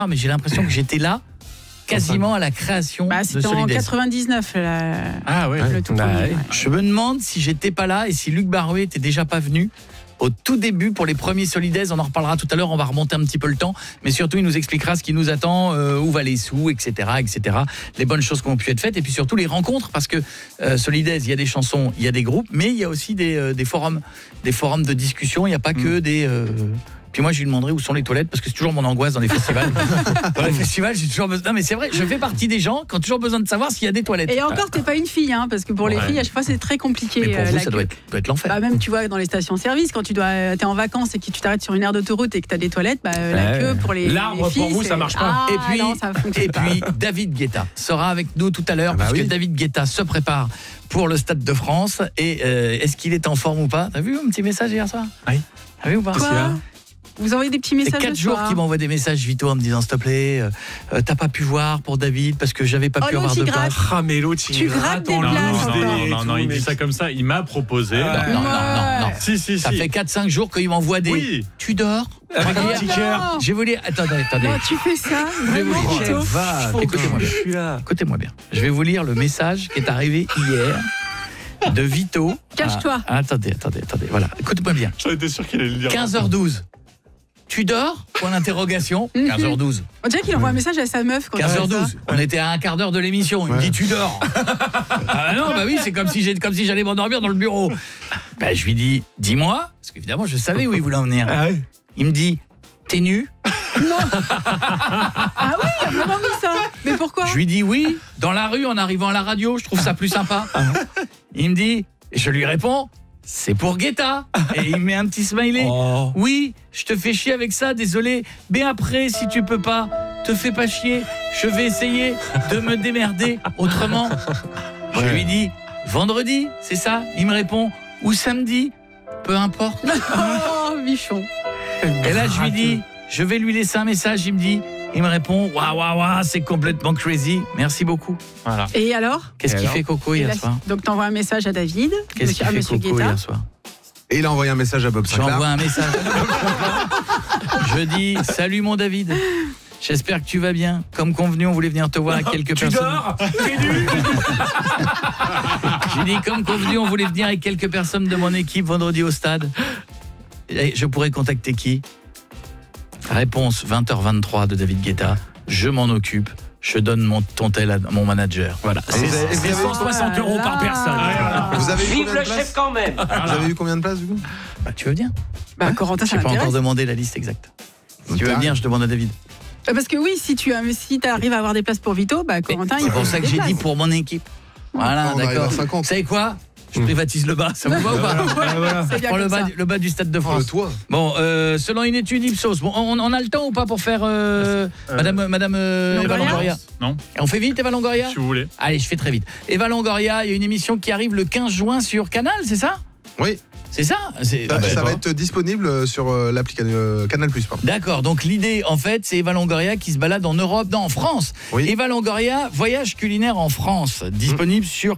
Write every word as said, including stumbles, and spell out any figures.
mais j'ai l'impression que j'étais là quasiment à la création bah, de c'était Solidaise. en quatre-vingt-dix-neuf la... Ah ouais. le tout Bah, premier. ouais. Ouais. Je me demande si j'étais pas là et si Luc Barouet était déjà pas venu au tout début pour les premiers Solidaise. On en reparlera tout à l'heure, on va remonter un petit peu le temps, mais surtout il nous expliquera ce qui nous attend, euh, où va les sous, et cetera, et cetera. Les bonnes choses qui ont pu être faites et puis surtout les rencontres, parce que euh, Solidaise, il y a des chansons, il y a des groupes, mais il y a aussi des, euh, des forums, des forums de discussion. Il n'y a pas que des euh, Puis moi, je lui demanderai où sont les toilettes, parce que c'est toujours mon angoisse dans les festivals. Dans les festivals, j'ai toujours besoin. Non, mais c'est vrai, je fais partie des gens qui ont toujours besoin de savoir s'il y a des toilettes. Et encore, t'es pas une fille, hein, parce que pour les Ouais. filles, à chaque fois, c'est très compliqué. Mais pour euh, vous, la ça queue. doit être, doit être l'enfer. Bah, même, tu vois, dans les stations-service, quand tu dois, t'es en vacances et que tu t'arrêtes sur une aire d'autoroute et que t'as des toilettes, bah, la Ouais. queue pour les, L'arbre, les filles, pour vous, c'est- ça marche pas. Ah, Et puis, non, ça fonctionne et pas. puis David Guetta sera avec nous tout à l'heure, Ah bah puisque oui. David Guetta se prépare pour le Stade de France. Et euh, est-ce qu'il est en forme ou pas? T'as vu un petit message hier soir? Oui. T'as vu ou pas? Quoi Vous envoyez des petits C'est messages quatre le jours soir. qu'il m'envoie des messages Vito en me disant s'il te plaît, euh, euh, t'as pas pu voir pour David parce que j'avais pas Oh pu non, avoir tu de grattes. place. Ah, mais l'autre, Tu il grattes gratte des en places, loose encore. des- Non, et non, tout, non, il mais- dit ça comme ça. Il m'a proposé. Ah, Non, non, non, non. Si, si, si. Ça fait quatre cinq jours qu'il m'envoie des Oui. tu dors. Avec un Oh petit non. cœur. Je vais vous lire. Attendez, attendez. Non, tu fais ça Je vais vous vraiment, lire. Vito Va, Écoutez-moi bien. je suis là. Écoutez-moi bien. Je vais vous lire le message qui est arrivé hier de Vito. Cache-toi. Ah, attendez, attendez, attendez. Voilà. Écoute-moi bien. J'en étais sûr qu'il allait le dire. quinze heures douze. Tu dors? Point d'interrogation. quinze heures douze. On dirait qu'il envoie un message à sa meuf quand quinze heures il fait ça. douze. On était à un quart d'heure de l'émission. Il me Ouais. dit tu dors. Ah non, bah oui, c'est comme si j'ai comme si j'allais m'endormir dans le bureau. Bah je lui dis dis-moi, parce qu'évidemment je savais où il voulait en venir. Ah ouais. Il me dit t'es nu? Ah oui, il a vraiment mis ça. Mais pourquoi? Je lui dis oui, dans la rue en arrivant à la radio, je trouve ça plus sympa. Il me dit, et je lui réponds, c'est pour Guetta. Et il met un petit smiley. Oh. Oui, je te fais chier avec ça, désolé. Mais après, si tu peux pas, te fais pas chier. Je vais essayer de me démerder autrement. Je lui dis, vendredi, c'est ça? Il me répond, ou samedi, peu importe. Oh, bichon. Et là, je lui dis, je vais lui laisser un message. Il me dit, il me répond, waouh, waouh, waouh, c'est complètement crazy. Merci beaucoup. Voilà. Et alors? Qu'est-ce Et qu'il alors fait Coco Et hier là, soir? Donc t'envoies un message à David, Qu'est-ce qu'il à fait Monsieur Coco Guetta. hier soir? Et il a envoyé un message à Bob Sinclair. J'envoie un message. Je dis salut mon David. J'espère que tu vas bien. Comme convenu, on voulait venir te voir avec quelques Tu personnes. dors? T'es nu? J'ai dit comme convenu, on voulait venir avec quelques personnes de mon équipe vendredi au stade. Et je pourrais contacter qui? Réponse vingt heures vingt-trois de David Guetta. Je m'en occupe. Je donne mon ton tel à mon manager. Voilà. Et vous avez- et vous C'est avez- cent soixante euros par personne. Vous avez eu Vive combien le de places chef quand même. Vous avez eu combien de places du coup? Bah, tu veux venir? Bah, Corentin, Je ça n'ai pas encore m'intéresse. demandé la liste exacte. Si tu veux T'as- venir, je demande à David. Euh, Parce que oui, si tu as, si arrives à avoir des places pour Vito, bah Corentin, il C'est faut pour ça que des j'ai dit places. pour mon équipe. Voilà, On arrive d'accord. à cinquante. Vous savez quoi? Je privatise le bas, ça vous va ou pas? C'est Je bien prends le comme bas, ça. du- le bas du Stade de Oh, France. le toit. Bon, euh, selon une étude Ipsos, bon, on, on a le temps ou pas pour faire euh, Madame, Madame euh, Eva Longoria Longoria? Non, On fait vite Eva Longoria? si vous voulez. Allez, je fais très vite. Eva Longoria, il y a une émission qui arrive le quinze juin sur Canal, c'est ça? Oui, C'est ça? C'est- ça, ah bah, ça bon. va être disponible sur euh, l'appli euh, Canal plus, pardon. D'accord, donc l'idée en fait c'est Eva Longoria qui se balade en Europe, non en France. Oui. Eva Longoria, voyage culinaire en France, disponible sur